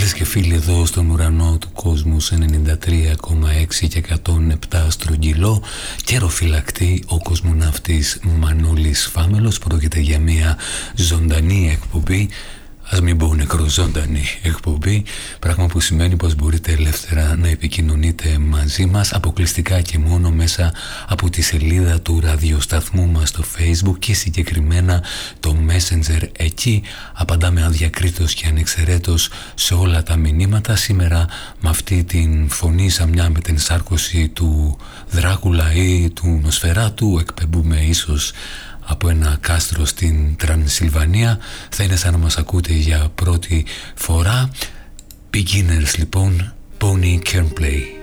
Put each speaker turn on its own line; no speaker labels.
Φίλες και φίλοι, εδώ στον ουρανό του κόσμου σε 93,6 και 107 στρογγυλό, καιροφυλακτή ο κοσμοναύτης Μανώλης Φάμελος. Πρόκειται για μια ζωντανή εκπομπή, ας μην πω νεκροζώντανη εκπομπή, πράγμα που σημαίνει πως μπορείτε ελεύθερα να επικοινωνείτε μαζί μας αποκλειστικά και μόνο μέσα από τη σελίδα του ραδιοσταθμού μας στο Facebook και συγκεκριμένα το Messenger. Εκεί απαντάμε αδιακρίτως και ανεξαιρέτως σε όλα τα μηνύματα. Σήμερα με αυτή την φωνή σαν μια μετενσάρκωση του Δράκουλα ή του Νοσφεράτου, εκπέμπουμε ίσως από ένα κάστρο στην Τρανσιλβανία. Θα είναι σαν να μας ακούτε για πρώτη φορά. Beginners λοιπόν, Bonnie Kernplay.